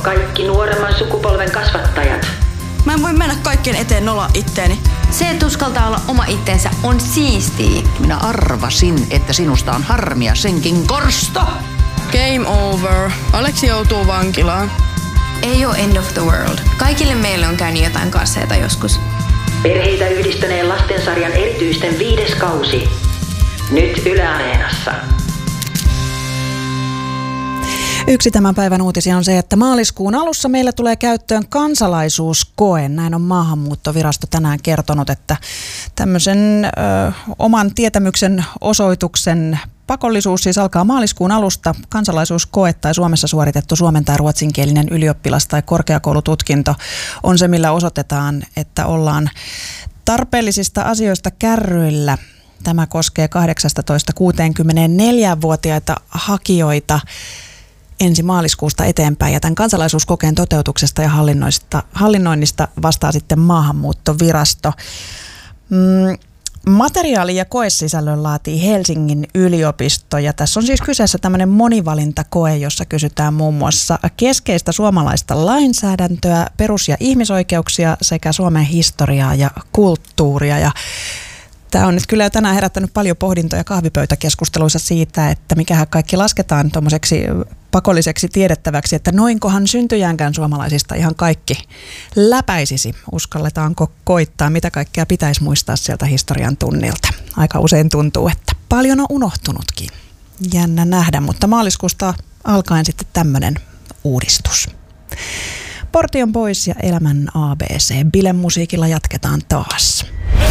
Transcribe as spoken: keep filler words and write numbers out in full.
kaikki nuoremman sukupolven kasvattajat. Mä en voi mennä kaikkien eteen nolla itteeni. Se, että uskaltaa olla oma itsensä, on siistiä. Minä arvasin, että sinusta on harmia senkin korsto. Game over. Aleksi joutuu vankilaan. Ei ole end of the world. Kaikille meille on käynyt jotain kasseita joskus. Perheitä yhdistäneen lastensarjan erityisten viides kausi. Nyt Yle Areenassa. Yksi tämän päivän uutisia on se, että maaliskuun alussa meillä tulee käyttöön kansalaisuuskoe. Näin on Maahanmuuttovirasto tänään kertonut, että tämmöisen ö, oman tietämyksen osoituksen pakollisuus siis alkaa maaliskuun alusta. Kansalaisuuskoe tai Suomessa suoritettu suomen- tai ruotsinkielinen ylioppilas- tai korkeakoulututkinto on se, millä osoitetaan, että ollaan tarpeellisista asioista kärryillä. Tämä koskee kahdeksastatoista kuuteenkymmeneenneljään-vuotiaita hakijoita ensi maaliskuusta eteenpäin, ja tämän kansalaisuuskokeen toteutuksesta ja hallinnoista, hallinnoinnista vastaa sitten Maahanmuuttovirasto. Mm, materiaali- ja koesisällön laatii Helsingin yliopisto, ja tässä on siis kyseessä tämmöinen monivalintakoe, jossa kysytään muun muassa keskeistä suomalaista lainsäädäntöä, perus- ja ihmisoikeuksia sekä Suomen historiaa ja kulttuuria, ja tämä on nyt kyllä tänään herättänyt paljon pohdintoja kahvipöytäkeskusteluissa siitä, että mikähän kaikki lasketaan tuommoiseksi pakolliseksi tiedettäväksi, että noinkohan syntyjäänkään suomalaisista ihan kaikki läpäisisi. Uskalletaanko koittaa, mitä kaikkea pitäisi muistaa sieltä historian tunnilta? Aika usein tuntuu, että paljon on unohtunutkin. Jännä nähdä, mutta maaliskuusta alkaen sitten tämmöinen uudistus. Porti on pois ja elämän A B C. Bilemusiikilla jatketaan taas.